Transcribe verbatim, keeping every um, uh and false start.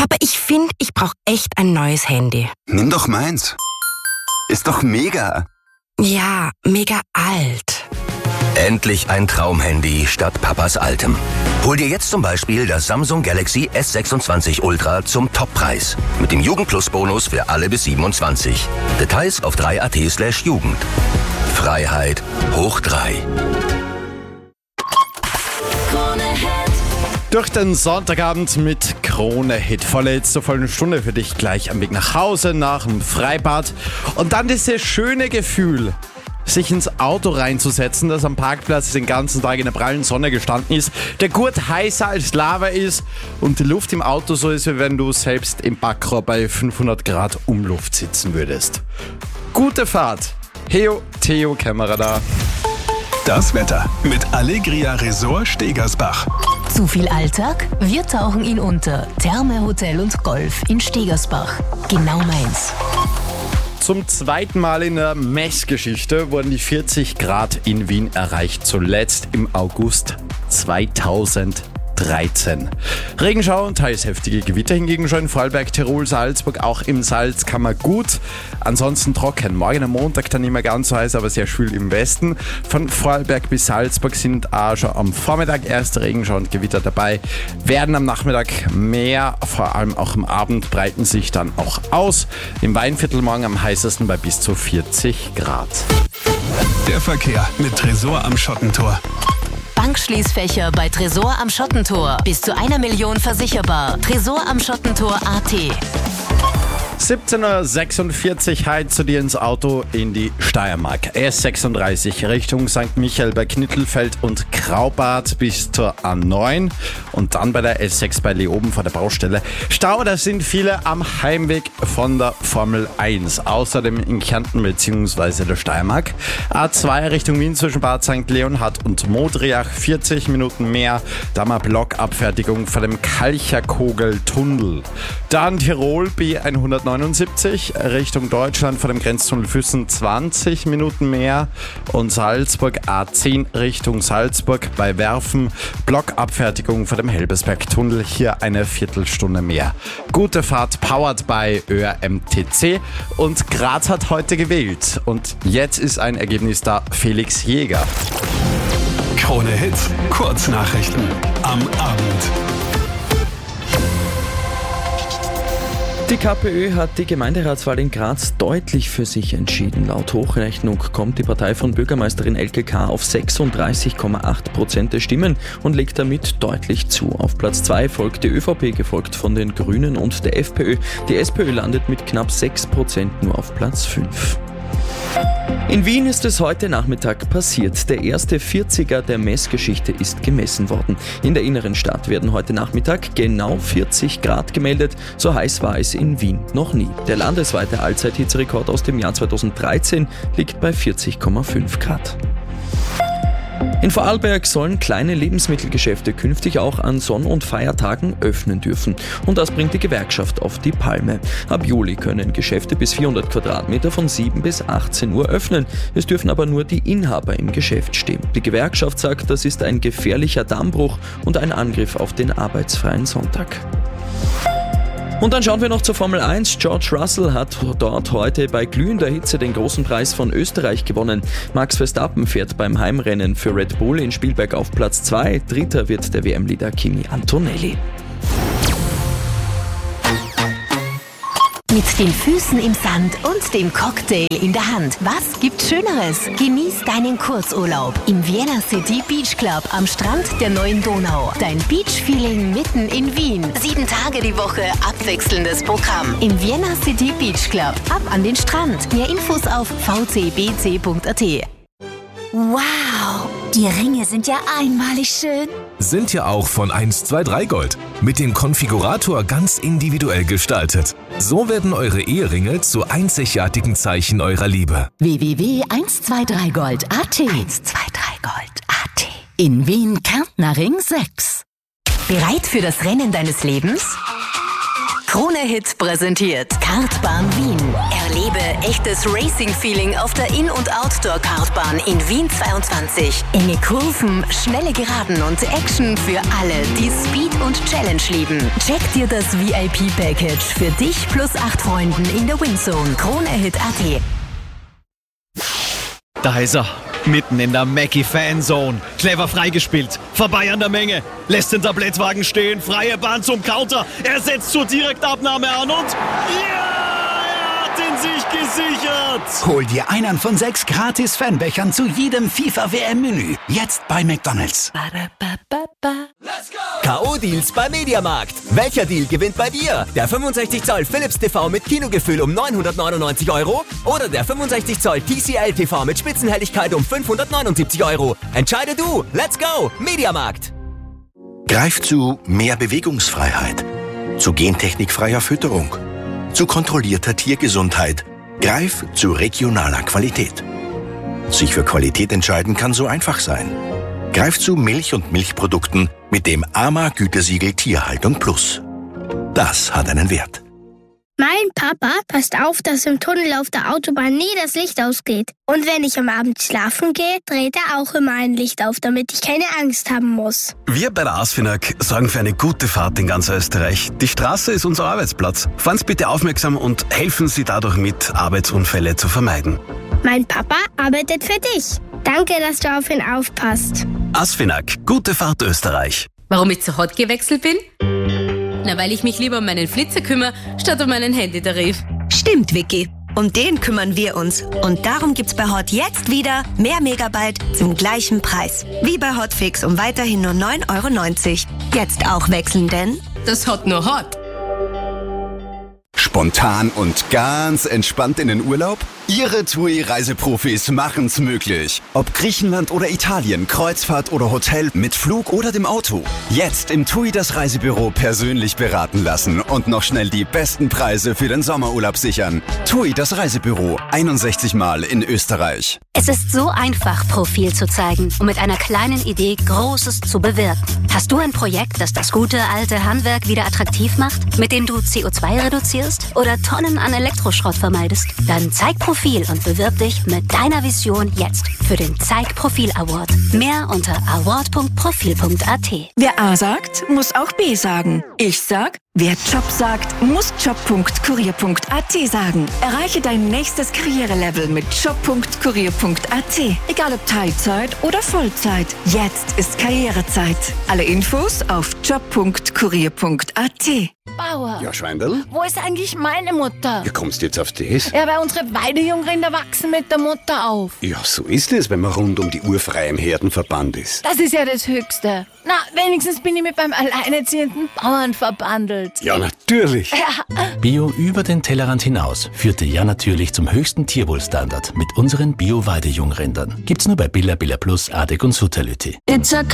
Aber ich finde, ich brauche echt ein neues Handy. Nimm doch meins. Ist doch mega. Ja, mega alt. Endlich ein Traumhandy statt Papas altem. Hol dir jetzt zum Beispiel das Samsung Galaxy S sechsundzwanzig Ultra zum Toppreis. Mit dem Jugend-Plus-Bonus für alle bis siebenundzwanzig. Details auf drei punkt at slash Jugend. Freiheit hoch drei. Durch den Sonntagabend mit Krone-Hit. Vorletzte volle Stunde für dich gleich am Weg nach Hause, nach dem Freibad. Und dann dieses schöne Gefühl, sich ins Auto reinzusetzen, das am Parkplatz den ganzen Tag in der prallen Sonne gestanden ist, der Gurt heißer als Lava ist und die Luft im Auto so ist, wie wenn du selbst im Backrohr bei fünfhundert Grad Umluft sitzen würdest. Gute Fahrt. Heo, Theo Kämmerer da. Das Wetter mit Allegria Resort Stegersbach. Zu viel Alltag? Wir tauchen ihn unter. Therme, Hotel und Golf in Stegersbach. Genau meins. Zum zweiten Mal in der Messgeschichte wurden die vierzig Grad in Wien erreicht, zuletzt im August zweitausenddreizehn. Regenschauer und teils heftige Gewitter hingegen schon in Vorarlberg, Tirol, Salzburg, auch im Salzkammer gut. Ansonsten trocken. Morgen am Montag dann nicht mehr ganz so heiß, aber sehr schwül im Westen. Von Vorarlberg bis Salzburg sind auch schon am Vormittag erste Regenschauer und Gewitter dabei. Werden am Nachmittag mehr, vor allem auch am Abend breiten sich dann auch aus. Im Weinviertel morgen am heißesten bei bis zu vierzig Grad. Der Verkehr mit Tresor am Schottentor. Bankschließfächer bei Tresor am Schottentor. Bis zu einer Million versicherbar. Tresor am Schottentor Punkt at. siebzehn Uhr sechsundvierzig heizt zu dir ins Auto in die Steiermark. S sechsunddreißig Richtung Sankt Michael bei Knittelfeld und Graubart bis zur A neun und dann bei der S sechs bei Leoben vor der Baustelle. Stau, da sind viele am Heimweg von der Formel eins. Außerdem in Kärnten bzw. der Steiermark. A zwei Richtung Wien zwischen Bad Sankt Leonhard und Modriach, vierzig Minuten mehr. Da mal Blockabfertigung vor dem Kalcherkogeltunnel. Dann Tirol B hundertneunundsiebzig Richtung Deutschland vor dem Grenztunnel Füssen, zwanzig Minuten mehr. Und Salzburg A zehn Richtung Salzburg bei Werfen. Blockabfertigung vor dem Helbesbergtunnel, hier eine Viertelstunde mehr. Gute Fahrt, powered by Ö R M T C. Und Graz hat heute gewählt. Und jetzt ist ein Ergebnis da, Felix Jäger. Krone Hit, Kurznachrichten am Abend. Die KPÖ hat die Gemeinderatswahl in Graz deutlich für sich entschieden. Laut Hochrechnung kommt die Partei von Bürgermeisterin Elke K. auf sechsunddreißig Komma acht Prozent der Stimmen und legt damit deutlich zu. Auf Platz zwei folgt die ÖVP, gefolgt von den Grünen und der FPÖ. Die SPÖ landet mit knapp sechs Prozent nur auf Platz fünf. In Wien ist es heute Nachmittag passiert. Der erste vierziger der Messgeschichte ist gemessen worden. In der inneren Stadt werden heute Nachmittag genau vierzig Grad gemeldet. So heiß war es in Wien noch nie. Der landesweite Allzeithitzerekord aus dem Jahr zweitausenddreizehn liegt bei vierzig Komma fünf Grad. In Vorarlberg sollen kleine Lebensmittelgeschäfte künftig auch an Sonn- und Feiertagen öffnen dürfen. Und das bringt die Gewerkschaft auf die Palme. Ab Juli können Geschäfte bis vierhundert Quadratmeter von sieben bis achtzehn Uhr öffnen. Es dürfen aber nur die Inhaber im Geschäft stehen. Die Gewerkschaft sagt, das ist ein gefährlicher Dammbruch und ein Angriff auf den arbeitsfreien Sonntag. Und dann schauen wir noch zur Formel eins. George Russell hat dort heute bei glühender Hitze den großen Preis von Österreich gewonnen. Max Verstappen fährt beim Heimrennen für Red Bull in Spielberg auf Platz zwei. Dritter wird der W M-Leader Kimi Antonelli. Mit den Füßen im Sand und dem Cocktail in der Hand. Was gibt's Schöneres? Genieß deinen Kurzurlaub im Vienna City Beach Club am Strand der neuen Donau. Dein Beach-Feeling mitten in Wien. Sieben Tage die Woche abwechselndes Programm. Im Vienna City Beach Club. Ab an den Strand. Mehr Infos auf v c b c punkt a t. Wow, die Ringe sind ja einmalig schön. Sind ja auch von eins zwei drei Gold. Mit dem Konfigurator ganz individuell gestaltet. So werden eure Eheringe zu einzigartigen Zeichen eurer Liebe. w w w punkt eins zwei drei gold punkt a t. eins zwei drei gold punkt a t. In Wien Kärntner Ring sechs. Bereit für das Rennen deines Lebens? Krone Hit präsentiert Kartbahn Wien. Erlebe echtes Racing-Feeling auf der In- und Outdoor-Kartbahn in Wien zweiundzwanzig. Enge Kurven, schnelle Geraden und Action für alle, die Speed und Challenge lieben. Check dir das V I P-Package für dich plus acht Freunden in der Windzone. Kronehit punkt a t. Da ist er, mitten in der Mackie-Fanzone. Clever freigespielt, vorbei an der Menge, lässt den Tablettwagen stehen, freie Bahn zum Counter, er setzt zur Direktabnahme an und ja, er hat ihn sich gesichert. Hol dir einen von sechs gratis Fanbechern zu jedem FIFA-W M-Menü. Jetzt bei McDonald's. K O-Deals bei Mediamarkt. Welcher Deal gewinnt bei dir? Der fünfundsechzig Zoll Philips T V mit Kinogefühl um neunhundertneunundneunzig Euro oder der fünfundsechzig Zoll T C L T V mit Spitzenhelligkeit um fünfhundertneunundsiebzig Euro? Entscheide du. Let's go. Mediamarkt. Greif zu mehr Bewegungsfreiheit, zu gentechnikfreier Fütterung, zu kontrollierter Tiergesundheit. Greif zu regionaler Qualität. Sich für Qualität entscheiden kann so einfach sein. Greif zu Milch und Milchprodukten mit dem A M A-Gütesiegel Tierhaltung Plus. Das hat einen Wert. Mein Papa passt auf, dass im Tunnel auf der Autobahn nie das Licht ausgeht. Und wenn ich am Abend schlafen gehe, dreht er auch immer ein Licht auf, damit ich keine Angst haben muss. Wir bei der ASFINAG sorgen für eine gute Fahrt in ganz Österreich. Die Straße ist unser Arbeitsplatz. Fahren Sie bitte aufmerksam und helfen Sie dadurch mit, Arbeitsunfälle zu vermeiden. Mein Papa arbeitet für dich. Danke, dass du auf ihn aufpasst. ASFINAG, gute Fahrt Österreich. Warum ich zu Hot gewechselt bin? Na, weil ich mich lieber um meinen Flitzer kümmere, statt um meinen Handytarif. Stimmt, Vicky. Um den kümmern wir uns. Und darum gibt's bei Hot jetzt wieder mehr Megabyte zum gleichen Preis. Wie bei Hotfix um weiterhin nur neun Euro neunzig. Jetzt auch wechseln, denn das Hot nur Hot. Spontan und ganz entspannt in den Urlaub? Ihre TUI-Reiseprofis machen's möglich. Ob Griechenland oder Italien, Kreuzfahrt oder Hotel, mit Flug oder dem Auto. Jetzt im TUI das Reisebüro persönlich beraten lassen und noch schnell die besten Preise für den Sommerurlaub sichern. TUI das Reisebüro, einundsechzig Mal in Österreich. Es ist so einfach, Profil zu zeigen und mit einer kleinen Idee Großes zu bewirken. Hast du ein Projekt, das das gute alte Handwerk wieder attraktiv macht, mit dem du C O zwei reduzierst oder Tonnen an Elektroschrott vermeidest? Dann zeig Profil und bewirb dich mit deiner Vision jetzt für den Zeig Profil Award. Mehr unter award punkt profil punkt a t. Wer A sagt, muss auch B sagen. Ich sag, wer Job sagt, muss job punkt kurier punkt a t sagen. Erreiche dein nächstes Karrierelevel mit job punkt kurier punkt a t. Egal ob Teilzeit oder Vollzeit. Jetzt ist Karrierezeit. Alle Infos auf job punkt kurier punkt a t. Bauer. Ja, Schweindl? Wo ist eigentlich meine Mutter? Wie kommst du jetzt auf das? Ja, weil unsere Weidejungrinder wachsen mit der Mutter auf. Ja, so ist es, wenn man rund um die Uhr frei im Herdenverband ist. Das ist ja das Höchste. Na, wenigstens bin ich mit beim alleinerziehenden Bauern verbandelt. Ja, natürlich. Ja. Bio über den Tellerrand hinaus führte ja natürlich zum höchsten Tierwohlstandard mit unseren Bio-Weidejungrindern. Gibt's nur bei Billa Billa Plus, Adek und Sutterlüti. It's a